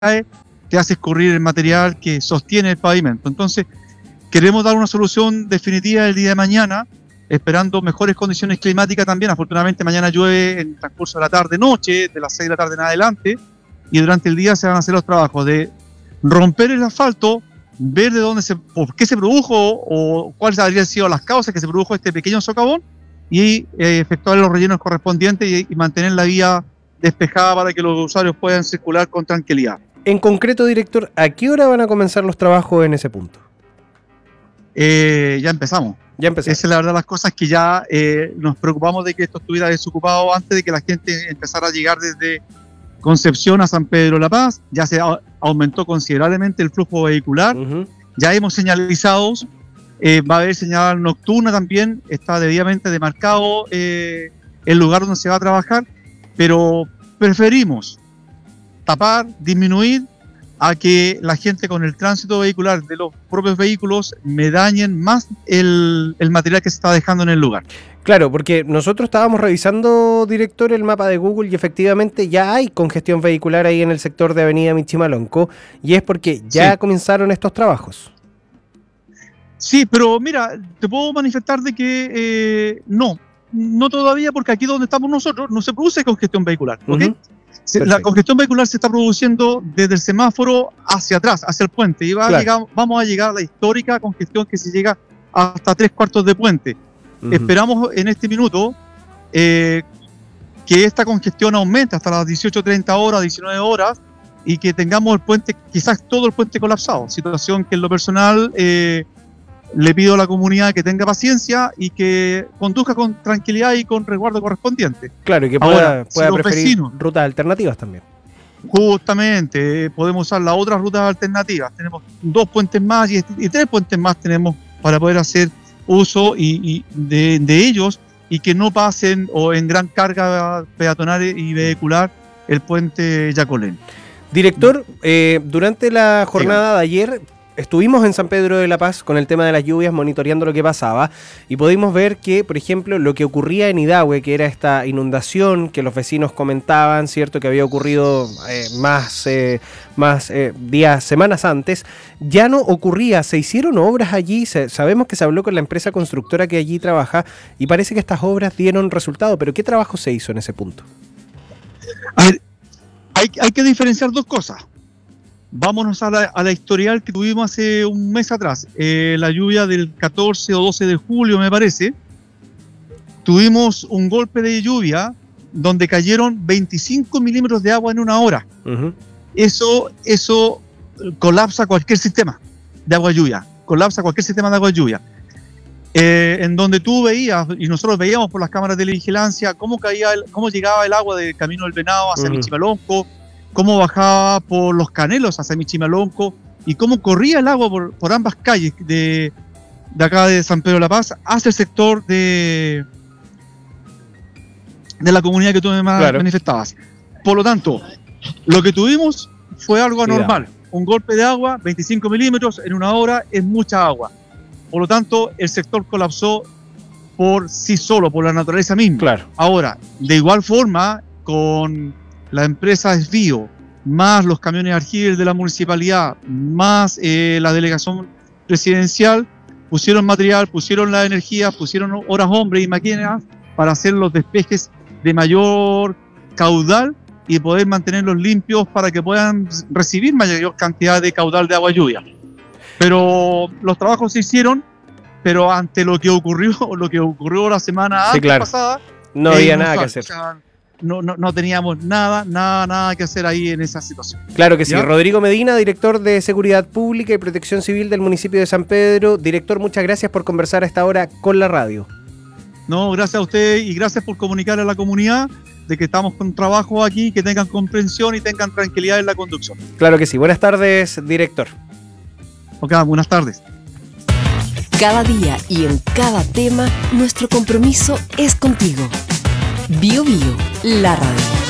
cae, te hace escurrir el material que sostiene el pavimento. Entonces, queremos dar una solución definitiva el día de mañana, esperando mejores condiciones climáticas también. Afortunadamente mañana llueve en el transcurso de la tarde-noche, de las 6 de la tarde en adelante, y durante el día se van a hacer los trabajos de romper el asfalto, ver por qué se produjo o cuáles habrían sido las causas que se produjo este pequeño socavón y efectuar los rellenos correspondientes y mantener la vía despejada para que los usuarios puedan circular con tranquilidad. En concreto, director, ¿a qué hora van a comenzar los trabajos en ese punto? Ya empezamos. Esa es la verdad las cosas que ya nos preocupamos de que esto estuviera desocupado antes de que la gente empezara a llegar desde Concepción a San Pedro de la Paz. Ya se aumentó considerablemente el flujo vehicular. Ya hemos señalizado, va a haber señal nocturna también, está debidamente demarcado el lugar donde se va a trabajar, pero preferimos tapar, disminuir, a que la gente con el tránsito vehicular de los propios vehículos me dañen más el material que se está dejando en el lugar. Claro, porque nosotros estábamos revisando, director, el mapa de Google y efectivamente ya hay congestión vehicular ahí en el sector de Avenida Michimalonco y es porque ya comenzaron estos trabajos. Sí, pero mira, te puedo manifestar de que no todavía, porque aquí donde estamos nosotros no se produce congestión vehicular, ¿ok? La congestión vehicular se está produciendo desde el semáforo hacia atrás, hacia el puente, y vamos a llegar a la histórica congestión que se llega hasta 3/4 de puente. Esperamos en este minuto que esta congestión aumente hasta las 18:30 horas, 19 horas, y que tengamos el puente, quizás todo el puente colapsado, situación que en lo personal le pido a la comunidad que tenga paciencia y que conduzca con tranquilidad y con resguardo correspondiente. Claro, y que pueda preferir rutas alternativas también. Justamente, podemos usar las otras rutas alternativas. Tenemos 2 puentes más y 3 puentes más tenemos para poder hacer uso de ellos y que no pasen o en gran carga peatonal y vehicular el puente Yacolén. Director, durante la jornada de ayer estuvimos en San Pedro de la Paz con el tema de las lluvias, monitoreando lo que pasaba y pudimos ver que, por ejemplo, lo que ocurría en Idahue, que era esta inundación que los vecinos comentaban, cierto, que había ocurrido semanas antes, ya no ocurría. Se hicieron obras allí, sabemos que se habló con la empresa constructora que allí trabaja y parece que estas obras dieron resultado, pero ¿qué trabajo se hizo en ese punto? A ver, hay que diferenciar dos cosas. Vámonos a la historial que tuvimos hace un mes atrás, la lluvia del 14 o 12 de julio me parece. Tuvimos un golpe de lluvia donde cayeron 25 milímetros de agua en una hora. Eso colapsa cualquier sistema de agua lluvia, en donde tú veías, y nosotros veíamos por las cámaras de vigilancia, cómo llegaba el agua del Camino del Venado hacia Michimalonco, cómo bajaba por los Canelos hacia Michimalonco y cómo corría el agua por ambas calles de acá de San Pedro de la Paz hacia el sector de la comunidad que tú me manifestabas. Por lo tanto, lo que tuvimos fue algo anormal. Un golpe de agua, 25 milímetros en una hora es mucha agua. Por lo tanto, el sector colapsó por sí solo, por la naturaleza misma. Ahora, de igual forma, con la empresa Desvío, más los camiones Argil de la municipalidad, más la delegación presidencial, pusieron material, pusieron la energía, pusieron horas hombres y máquinas para hacer los despejes de mayor caudal y poder mantenerlos limpios para que puedan recibir mayor cantidad de caudal de agua lluvia. Pero los trabajos se hicieron, pero ante lo que ocurrió la semana pasada, no había nada que hacer. No teníamos nada que hacer ahí en esa situación. Claro que sí. ¿Ya? Rodrigo Medina, director de Seguridad Pública y Protección Civil del municipio de San Pedro. Director, muchas gracias por conversar a esta hora con la radio. No, gracias a usted y gracias por comunicar a la comunidad de que estamos con trabajo aquí, que tengan comprensión y tengan tranquilidad en la conducción. Claro que sí. Buenas tardes, director. Ok, buenas tardes. Cada día y en cada tema, nuestro compromiso es contigo. Bio Bio, la radio.